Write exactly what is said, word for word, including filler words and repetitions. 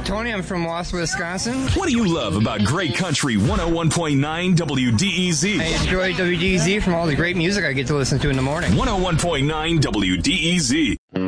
Tony, I'm from Wausau, Wisconsin. What do you love about Great Country one oh one point nine W D E Z? I enjoy W D E Z from all the great music I get to listen to in the morning. one oh one point nine W D E Z.